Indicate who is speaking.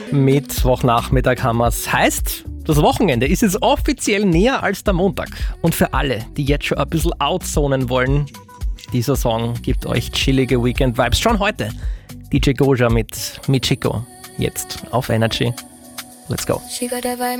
Speaker 1: Mittwochnachmittag haben wir's. Heißt, das Wochenende ist jetzt offiziell näher als der Montag. Und für alle, die jetzt schon ein bisschen outzonen wollen, dieser Song gibt euch chillige Weekend-Vibes. Schon heute DJ Goja mit Michiko. Jetzt auf Energy. Let's go.